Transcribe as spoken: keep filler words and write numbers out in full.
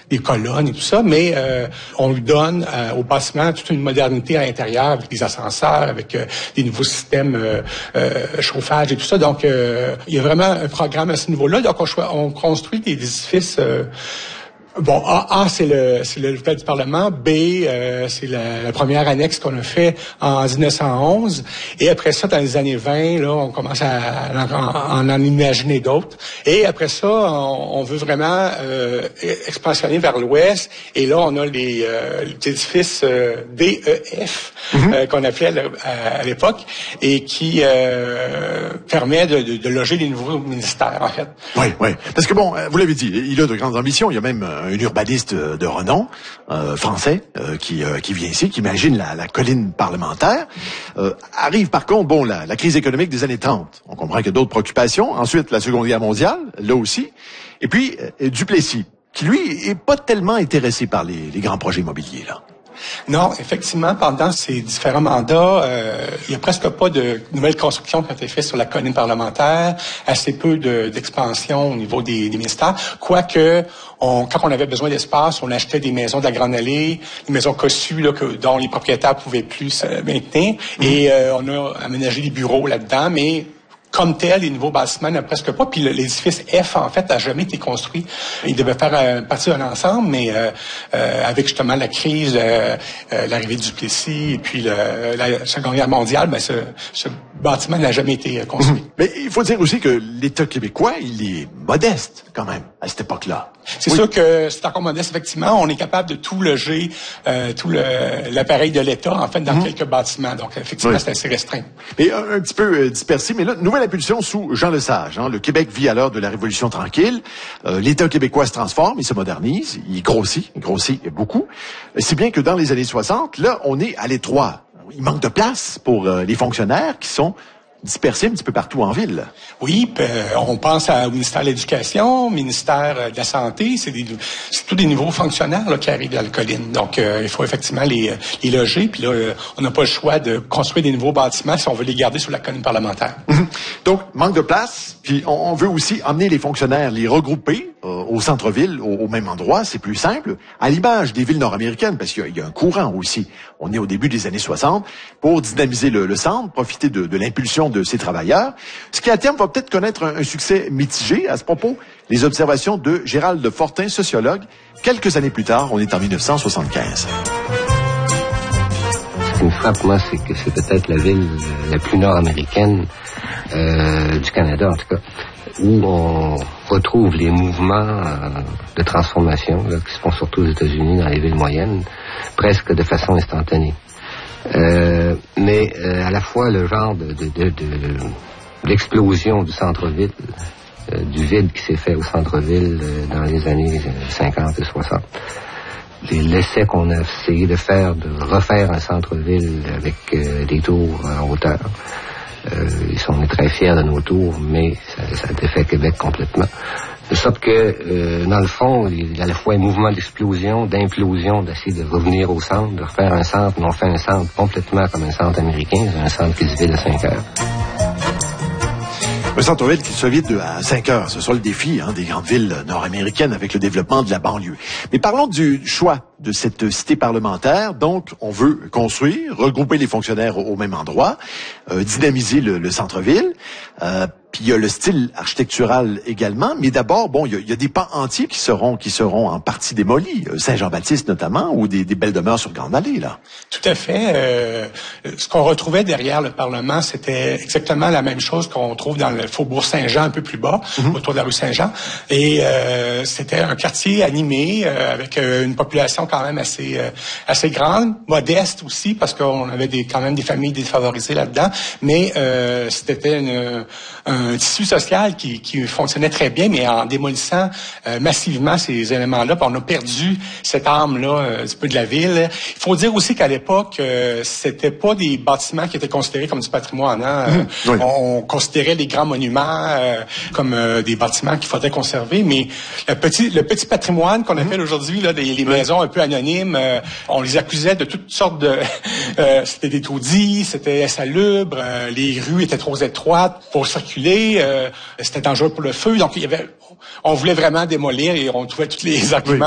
des colonnes et tout ça, mais euh, on lui donne euh, au bâtiment toute une modernité à l'intérieur avec des ascenseurs, avec euh, des nouveaux systèmes euh, euh, chauffage et tout ça. Donc, euh, il y a vraiment un programme à ce niveau-là. Donc, on, on construit des édifices... Euh, Bon, A, A c'est le c'est le l'hôtel du Parlement. B, euh, c'est la, la première annexe qu'on a fait en dix-neuf cent onze. Et après ça, dans les années vingt, là, on commence à, à, à en, en imaginer d'autres. Et après ça, on, on veut vraiment euh, expansionner vers l'ouest. Et là, on a les, euh, les édifices euh, D E F mm-hmm. euh, qu'on appelait à, à l'époque et qui euh, permet de, de, de loger les nouveaux ministères, en fait. Oui, oui. Parce que bon, vous l'avez dit, il a de grandes ambitions. Il y a même un urbaniste de renom euh, français euh, qui euh, qui vient ici, qui imagine la, la colline parlementaire. Euh, arrive par contre, bon, la, la crise économique des années trente. On comprend qu'il y a d'autres préoccupations. Ensuite, la Seconde Guerre mondiale, là aussi. Et puis euh, Duplessis, qui lui est pas tellement intéressé par les, les grands projets immobiliers là. Non, effectivement, pendant ces différents mandats, euh, il y a presque pas de nouvelles constructions qui ont été faites sur la colline parlementaire, assez peu de, d'expansion au niveau des, des ministères. Quoique, on, quand on avait besoin d'espace, on achetait des maisons de la Grande Allée, des maisons cossues là, que, dont les propriétaires pouvaient plus euh, maintenir. Mmh. Et euh, on a aménagé des bureaux là-dedans, mais comme tel, les nouveaux bâtiments n'a presque pas. Puis l'édifice F, en fait, n'a jamais été construit. Il devait faire euh, partie d'un ensemble, mais euh, euh, avec justement la crise, euh, euh, l'arrivée du Duplessis et puis le, la Seconde Guerre mondiale, ben ce, ce bâtiment n'a jamais été construit. Mmh. Mais il faut dire aussi que l'État québécois, il est modeste quand même à cette époque-là. C'est oui. sûr que c'est encore modeste, effectivement. On est capable de tout loger, euh, tout le, l'appareil de l'État, en fait, dans mmh. quelques bâtiments. Donc, effectivement, oui. c'est assez restreint. Et un, un petit peu euh, dispersé, mais là, nouvelle impulsion sous Jean Lesage. Hein. Le Québec vit à l'heure de la Révolution tranquille. Euh, L'État québécois se transforme, il se modernise, il grossit, il grossit beaucoup. Si bien que dans les années soixante, là, on est à l'étroit. Il manque de place pour euh, les fonctionnaires qui sont dispersés un petit peu partout en ville. Oui, on pense à, au ministère de l'Éducation, au ministère de la Santé, c'est, des, c'est tous des nouveaux fonctionnaires là, qui arrivent à la colline. Donc, euh, il faut effectivement les, les loger. Puis là, euh, on n'a pas le choix de construire des nouveaux bâtiments si on veut les garder sur la colline parlementaire. Mmh. Donc, manque de place. Puis, on, on veut aussi emmener les fonctionnaires, les regrouper euh, au centre-ville, au, au même endroit. C'est plus simple. À l'image des villes nord-américaines, parce qu'il y a, il y a un courant aussi. On est au début des années soixante pour dynamiser le, le centre, profiter de, de l'impulsion de ces travailleurs, ce qui à terme va peut-être connaître un, un succès mitigé. À ce propos, les observations de Gérald Fortin, sociologue, quelques années plus tard, on est en dix-neuf cent soixante-quinze. Ce qui me frappe, moi, c'est que c'est peut-être la ville la plus nord-américaine euh, du Canada, en tout cas, où on retrouve les mouvements euh, de transformation là, qui se font surtout aux États-Unis, dans les villes moyennes, presque de façon instantanée. Euh, mais euh, à la fois le genre de, de, de, de l'explosion du centre-ville, euh, du vide qui s'est fait au centre-ville euh, dans les années cinquante et soixante. L'essai qu'on a essayé de faire, de refaire un centre-ville avec euh, des tours en hauteur. Euh, ils sont très fiers de nos tours, mais ça, ça a défait Québec complètement. De sorte que, euh, dans le fond, il y a à la fois un mouvement d'explosion, d'implosion, d'essayer de revenir au centre, de refaire un centre, mais on fait un centre complètement comme un centre américain, un centre qui se vide à cinq heures. Un centre-ville qui se vide à cinq heures, ce sera le défi hein, des grandes villes nord-américaines avec le développement de la banlieue. Mais parlons du choix de cette cité parlementaire. Donc, on veut construire, regrouper les fonctionnaires au, au même endroit, euh, dynamiser le, le centre-ville. Euh, Puis il y a le style architectural également, mais d'abord, bon, il y a, il y a des pans entiers qui seront qui seront en partie démolis, Saint-Jean-Baptiste notamment, ou des, des belles demeures sur Grande Allée, là. Tout à fait. Euh, ce qu'on retrouvait derrière le Parlement, c'était exactement la même chose qu'on trouve dans le Faubourg Saint-Jean, un peu plus bas, mm-hmm. autour de la rue Saint-Jean. Et euh, c'était un quartier animé, euh, avec euh, une population quand même assez euh, assez grande, modeste aussi, parce qu'on avait des, quand même des familles défavorisées là-dedans, mais euh, c'était une, un un tissu social qui, qui fonctionnait très bien, mais en démolissant euh, massivement ces éléments-là, on a perdu cette âme-là euh, un peu de la ville. Il faut dire aussi qu'à l'époque, euh, c'était pas des bâtiments qui étaient considérés comme du patrimoine. Hein? Mmh, oui. on, on considérait les grands monuments euh, comme euh, des bâtiments qu'il faudrait conserver, mais le petit, le petit patrimoine qu'on appelle mmh. aujourd'hui, là, des, les maisons un peu anonymes, euh, on les accusait de toutes sortes de... Euh, c'était des taudis, c'était insalubre, euh, les rues étaient trop étroites pour circuler. Euh, c'était dangereux pour le feu, donc il y avait, on voulait vraiment démolir et on trouvait tous les arguments